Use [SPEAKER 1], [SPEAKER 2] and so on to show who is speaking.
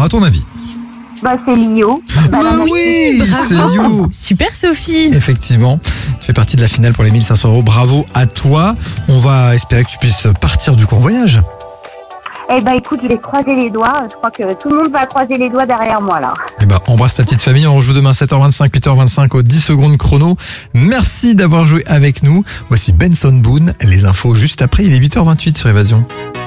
[SPEAKER 1] à ton avis?
[SPEAKER 2] C'est Lio.
[SPEAKER 1] Oui, c'est You.
[SPEAKER 3] Super Sophie.
[SPEAKER 1] Effectivement, tu fais partie de la finale pour les 1500 €. Bravo à toi. On va espérer que tu puisses partir du coup en voyage.
[SPEAKER 2] Écoute, je vais croiser les doigts. Je crois que tout le monde va croiser les doigts derrière moi là.
[SPEAKER 1] Embrasse ta petite famille. On rejoue demain 7h25, 8h25 au 10 secondes chrono. Merci d'avoir joué avec nous. Voici Benson Boone. Les infos juste après. Il est 8h28 sur Évasion.